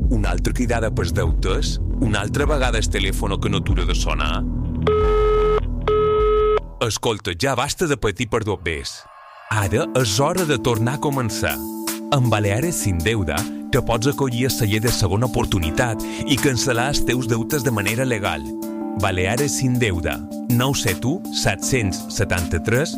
Una altra cridada pels deutes? Una altra vegada el telèfon que no atura de sonar? Escolta, ja basta de patir per dobbers. Ara és hora de tornar a començar. Amb Baleares Sin Deuda te pots acollir a celler de segona oportunitat i cancel·lar els teus deutes de manera legal. Baleares Sin Deuda. 971 773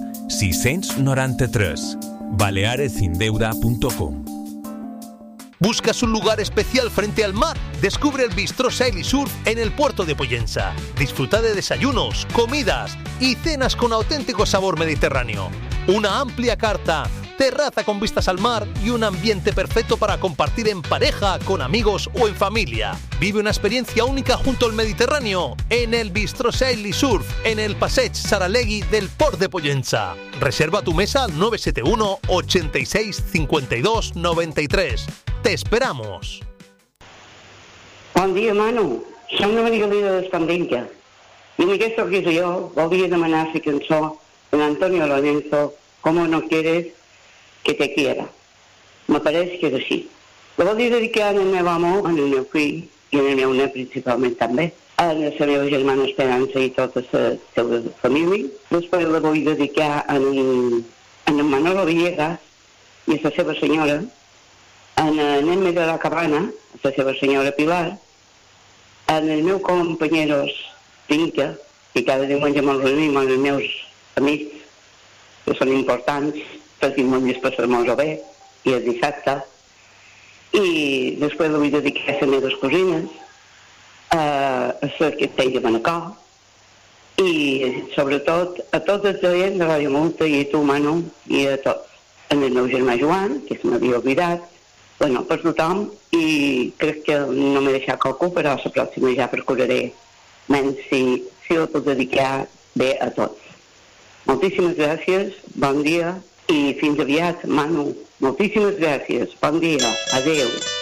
693. balearesindeuda.com. ¿Buscas un lugar especial frente al mar? Descubre el Bistró Sail y Surf en el puerto de Pollença. Disfruta de desayunos, comidas y cenas con auténtico sabor mediterráneo. Una amplia carta, terraza con vistas al mar y un ambiente perfecto para compartir en pareja, con amigos o en familia. Vive una experiencia única junto al Mediterráneo en el Bistró Sail y Surf en el Passeig Saralegui del Port de Pollença. Reserva tu mesa al 971 86 52 93. Te esperamos. Bon dia, Manu. Som la Margalida d'Espandenca. I en aquesta ocasió volia demanar la cançó de Antonio Lorenzo, ¿Cómo no quieres que te quiera? Me pareix que és així. La volia dedicar al meu amor, al meu fill i al meu net principalment també, a la meva germana Esperança i tota la seva família. Després la vull dedicar a en Manolo Villegas i a la seva senyora, en Emma de la Cabana, a la seva senyora Pilar, en els meus companyeros d'Inca, que cada diumenge me'ls reunim amb els meus amics, que són importants, per diumenges passar-nos-ho bé, i el dissabte. I després la vull dedicar a les meves cosines, a la que té de Manacor, i sobretot a tots els oients de Ràdio Multa i a tu, Manu, i a tots. En el meu germà Joan, que se m'havia oblidat, bueno, per tothom, i crec que no m'he deixat qualcú, però la pròxima ja procuraré menys si ho puc dedicar bé a tots. Moltíssimes gràcies, bon dia i fins aviat, Manu. Moltíssimes gràcies, bon dia, adeu.